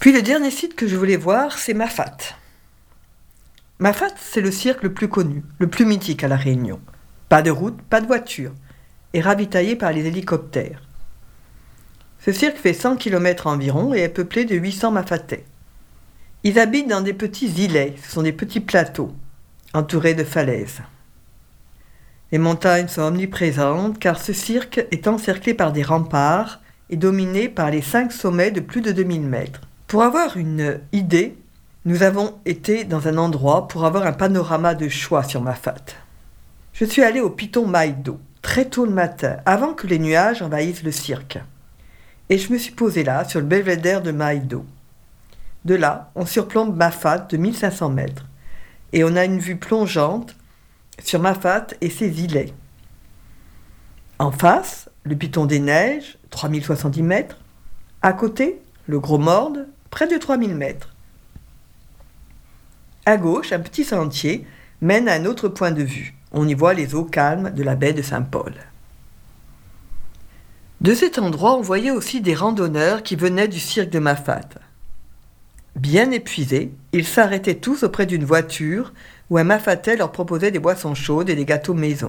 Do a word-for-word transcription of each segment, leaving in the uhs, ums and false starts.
Puis le dernier site que je voulais voir, c'est Mafat. Mafat, c'est le cirque le plus connu, le plus mythique à La Réunion. Pas de route, pas de voiture, et ravitaillé par les hélicoptères. Ce cirque fait cent kilomètres environ et est peuplé de huit cents Mafatais. Ils habitent dans des petits îlets, ce sont des petits plateaux, entourés de falaises. Les montagnes sont omniprésentes car ce cirque est encerclé par des remparts et dominé par les cinq sommets de plus de deux mille mètres. Pour avoir une idée, nous avons été dans un endroit pour avoir un panorama de choix sur Mafat. Je suis allé au Piton Maido, très tôt le matin, avant que les nuages envahissent le cirque. Et je me suis posé là, sur le belvédère de Maido. De là, on surplombe Mafat de mille cinq cents mètres. Et on a une vue plongeante sur Mafat et ses îlets. En face, le Piton des Neiges, trois mille soixante-dix mètres. À côté, le Gros Morde, près de trois mille mètres. À gauche, un petit sentier mène à un autre point de vue. On y voit les eaux calmes de la baie de Saint-Paul. De cet endroit, on voyait aussi des randonneurs qui venaient du cirque de Mafat. Bien épuisés, ils s'arrêtaient tous auprès d'une voiture où un Mafatais leur proposait des boissons chaudes et des gâteaux maison.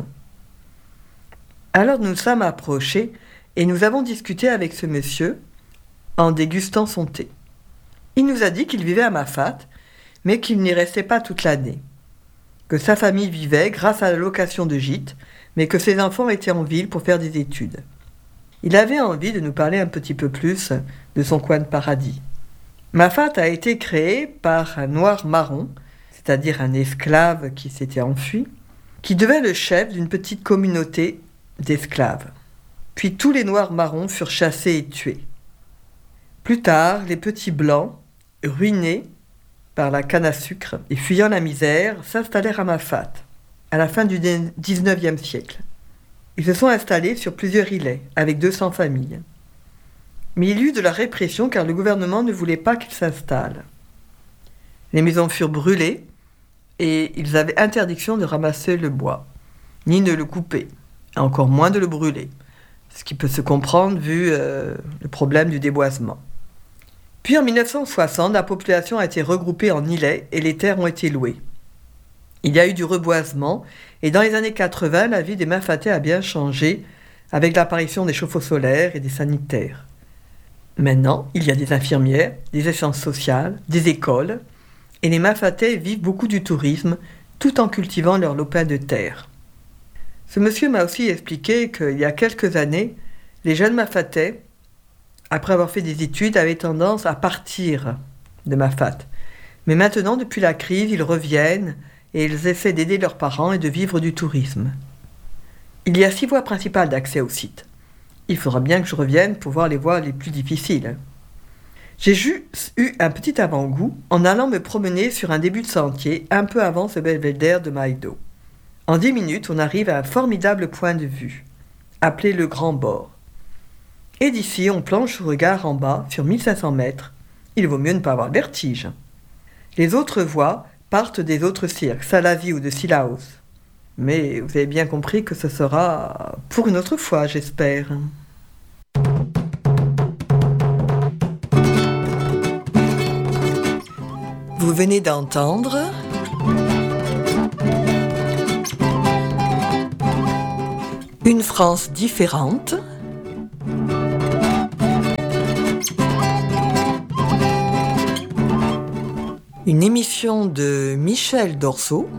Alors nous nous sommes approchés et nous avons discuté avec ce monsieur en dégustant son thé. Il nous a dit qu'il vivait à Mafat, mais qu'il n'y restait pas toute l'année. Que sa famille vivait grâce à la location de gîtes, mais que ses enfants étaient en ville pour faire des études. Il avait envie de nous parler un petit peu plus de son coin de paradis. Mafat a été créé par un noir marron, c'est-à-dire un esclave qui s'était enfui, qui devint le chef d'une petite communauté d'esclaves. Puis tous les noirs marrons furent chassés et tués. Plus tard, les petits blancs, ruinés par la canne à sucre et fuyant la misère, s'installèrent à Mafat, à la fin du dix-neuvième siècle. Ils se sont installés sur plusieurs îlets, avec deux cents familles. Mais il y eut de la répression car le gouvernement ne voulait pas qu'ils s'installent. Les maisons furent brûlées et ils avaient interdiction de ramasser le bois, ni de le couper, et encore moins de le brûler, ce qui peut se comprendre vu euh, le problème du déboisement. Puis en mille neuf cent soixante, la population a été regroupée en îlets et les terres ont été louées. Il y a eu du reboisement et dans les années quatre-vingts, la vie des Mafatais a bien changé avec l'apparition des chauffe-eau solaires et des sanitaires. Maintenant, il y a des infirmières, des essences sociales, des écoles et les Mafatais vivent beaucoup du tourisme tout en cultivant leur lopin de terre. Ce monsieur m'a aussi expliqué qu'il y a quelques années, les jeunes Mafatais, après avoir fait des études, avaient tendance à partir de Mafat. Mais maintenant, depuis la crise, ils reviennent et ils essaient d'aider leurs parents et de vivre du tourisme. Il y a six voies principales d'accès au site. Il faudra bien que je revienne pour voir les voies les plus difficiles. J'ai juste eu un petit avant-goût en allant me promener sur un début de sentier un peu avant ce belvédère de Maido. En dix minutes, on arrive à un formidable point de vue, appelé le Grand Bord. Et d'ici, on plonge son regard en bas sur mille cinq cents mètres. Il vaut mieux ne pas avoir le vertige. Les autres voies partent des autres cirques, Salazie ou de Sillaos. Mais vous avez bien compris que ce sera pour une autre fois, j'espère. Vous venez d'entendre Une France différente, une émission de Michel Dorceau.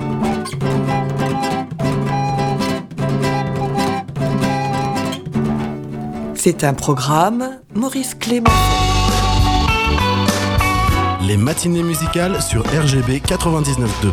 C'est un programme Maurice Clément. Les matinées musicales sur R G B quatre-vingt-dix-neuf point deux.